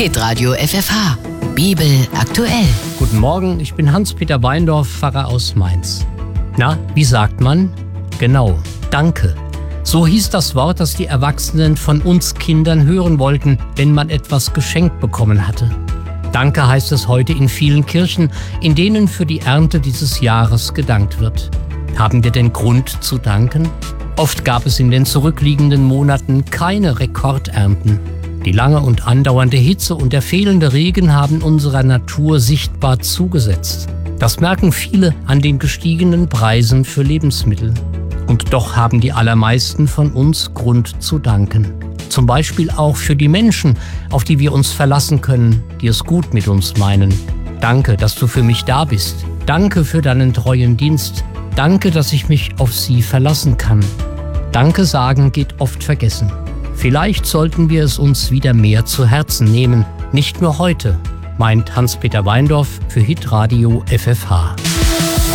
Hitradio FFH. Bibel aktuell. Guten Morgen, ich bin Hans-Peter Weindorf, Pfarrer aus Mainz. Na, wie sagt man? Genau, danke. So hieß das Wort, das die Erwachsenen von uns Kindern hören wollten, wenn man etwas geschenkt bekommen hatte. Danke heißt es heute in vielen Kirchen, in denen für die Ernte dieses Jahres gedankt wird. Haben wir denn Grund zu danken? Oft gab es in den zurückliegenden Monaten keine Rekordernten. Die lange und andauernde Hitze und der fehlende Regen haben unserer Natur sichtbar zugesetzt. Das merken viele an den gestiegenen Preisen für Lebensmittel. Und doch haben die allermeisten von uns Grund zu danken. Zum Beispiel auch für die Menschen, auf die wir uns verlassen können, die es gut mit uns meinen. Danke, dass du für mich da bist. Danke für deinen treuen Dienst. Danke, dass ich mich auf sie verlassen kann. Danke sagen geht oft vergessen. Vielleicht sollten wir es uns wieder mehr zu Herzen nehmen. Nicht nur heute, meint Hans-Peter Weindorf für Hitradio FFH.